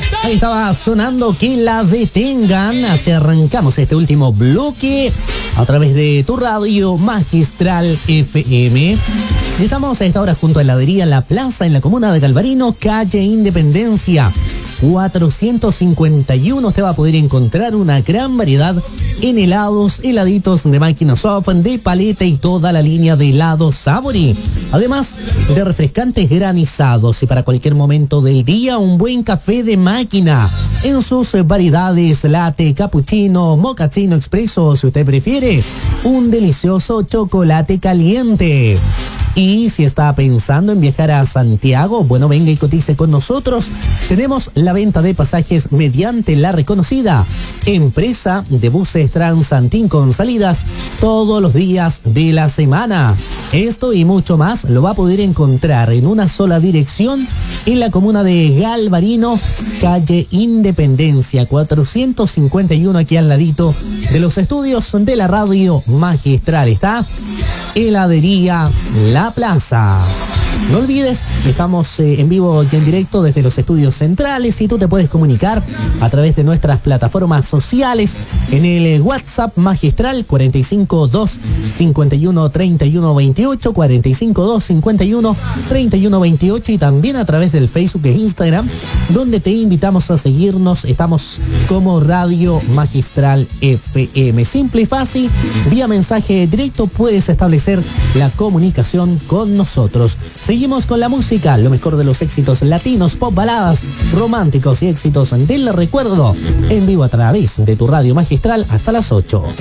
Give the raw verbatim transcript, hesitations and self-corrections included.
Ahí estaba sonando Que la detengan. Así arrancamos este último bloque a través de tu radio Magistral F M. Estamos a esta hora junto a Heladería La Plaza en la comuna de Galvarino, calle Independencia cuatrocientos cincuenta y uno. Usted va a poder encontrar una gran variedad en helados, heladitos de máquina soft, de paleta y toda la línea de helados Sabori. Además de refrescantes granizados y para cualquier momento del día un buen café de máquina en sus variedades latte, cappuccino, mochaccino expreso, si usted prefiere, un delicioso chocolate caliente. Y si está pensando en viajar a Santiago, bueno, venga y cotice con nosotros. Tenemos la venta de pasajes mediante la reconocida empresa de buses Transantín con salidas todos los días de la semana. Esto y mucho más lo va a poder encontrar en una sola dirección en la comuna de Galvarino, calle Independencia cuatrocientos cincuenta y uno, aquí al ladito de los estudios de la radio Magistral. Está Heladería La Plaza. No olvides que estamos eh, en vivo y en directo desde los estudios centrales y tú te puedes comunicar a través de nuestras plataformas sociales en el WhatsApp Magistral cuarenta y cinco dos cincuenta y uno treinta y uno veintiocho, cuarenta y cinco dos cincuenta y uno treinta y uno veintiocho, y también a través del Facebook e Instagram, donde te invitamos a seguirnos. Estamos como Radio Magistral F M. Simple y fácil, vía mensaje directo puedes establecer la comunicación con nosotros. Seguimos con la música, lo mejor de los éxitos latinos, pop, baladas, románticos y éxitos del recuerdo, en vivo a través de tu radio Magistral hasta las ocho.